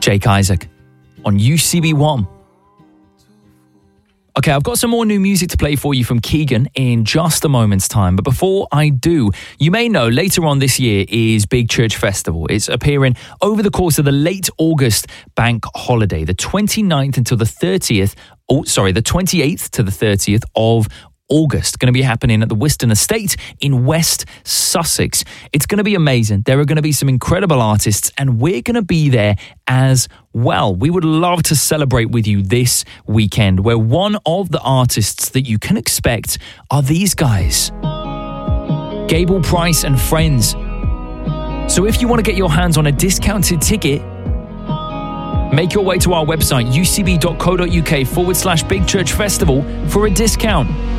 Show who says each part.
Speaker 1: Jake Isaac on UCB1. Okay, I've got some more new music to play for you from Keegan in just a moment's time. But before I do, you may know later on this year is Big Church Festival. It's appearing over the course of the late August bank holiday, the 29th until the 30th. The 28th to the 30th of August. Going to be happening at the Wiston Estate in West Sussex. It's going to be amazing. There are going to be some incredible artists and we're going to be there as well. We would love to celebrate with you this weekend, where one of the artists that you can expect are these guys, Gable Price and Friends. So if you want to get your hands on a discounted ticket, make your way to our website, ucb.co.uk/Big Church Festival for a discount.